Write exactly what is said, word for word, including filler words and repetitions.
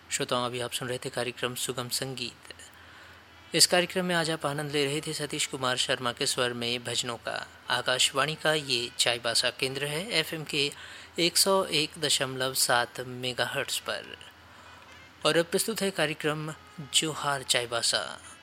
श्रोताओं, अभी आप सुन रहे थे कार्यक्रम सुगम संगीत। इस कार्यक्रम में आज आप आनंद ले रहे थे सतीश कुमार शर्मा के स्वर में भजनों का। आकाशवाणी का ये चाईबासा केंद्र है एफएम के एक सौ एक दशमलव सात मेगाहर्ट्ज़ पर। और अब प्रस्तुत है कार्यक्रम जोहार चाईबासा।